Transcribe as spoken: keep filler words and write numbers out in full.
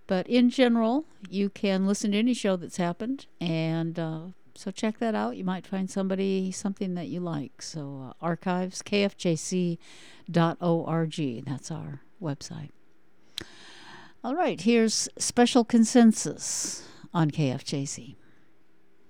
But in general, you can listen to any show that's happened, and uh, so check that out. You might find somebody, something that you like. So uh, archives, k f j c dot org. That's our website. All right, here's Special Consensus on K F J C.